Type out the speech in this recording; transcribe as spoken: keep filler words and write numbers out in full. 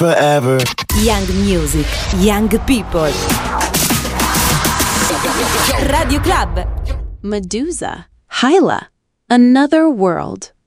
forever. Young music, young people. Radio Club. Medusa, Hyla, Another World.